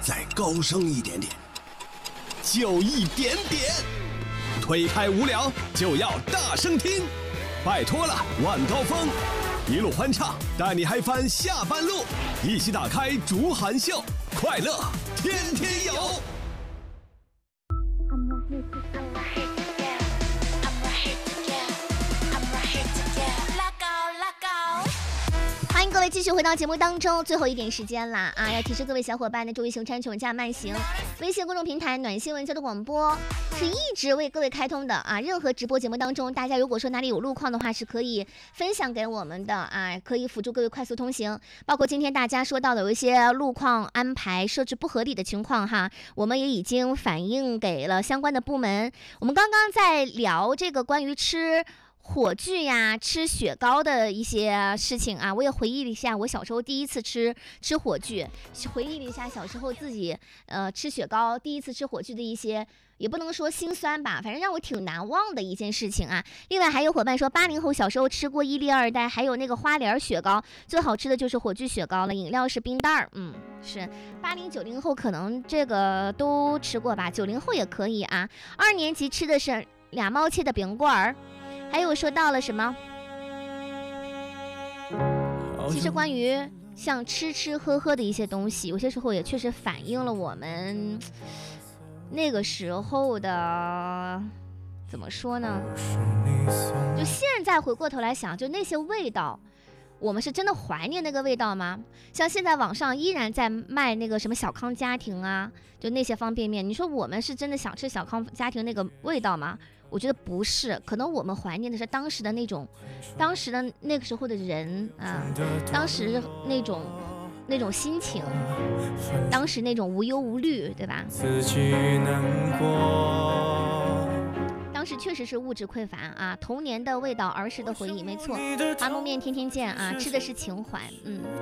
再高升一点点，就一点点。推开无聊，就要大声听。拜托了，晚高峰，一路欢唱，带你嗨翻下班路，一起打开竹函秀，快乐天天有。 欢迎各位继续回到节目当中，最后一点时间啦啊！要提示各位小伙伴的，注意行穿穷假慢行，微信公众平台暖新闻交通广播是一直为各位开通的啊！任何直播节目当中，大家如果说哪里有路况的话，是可以分享给我们的啊，可以辅助各位快速通行。包括今天大家说到的有一些路况安排设置不合理的情况哈，我们也已经反映给了相关的部门。我们刚刚在聊这个关于吃火炬呀，吃雪糕的一些事情啊，我也回忆了一下我小时候第一次吃火炬，回忆了一下小时候自己吃雪糕第一次吃火炬的一些，也不能说心酸吧，反正让我挺难忘的一件事情啊。另外还有伙伴说80后小时候吃过伊利二代，还有那个花莲雪糕，最好吃的就是火炬雪糕了，饮料是冰袋儿。是80、90后可能这个都吃过吧，90后也可以啊。2年级吃的是2毛钱的冰棍儿。还有说到了什么？其实关于像吃喝喝的一些东西，有些时候也确实反映了我们那个时候的，怎么说呢？就现在回过头来想，就那些味道，我们是真的怀念那个味道吗？像现在网上依然在卖那个什么小康家庭啊，就那些方便面，你说我们是真的想吃小康家庭那个味道吗？我觉得不是，可能我们怀念的是当时的那种，当时的那个时候的人啊，当时那种心情，当时那种无忧无虑，对吧？当时确实是物质匮乏啊，童年的味道，儿时的回忆，没错。麻木面天天见啊，吃的是情怀，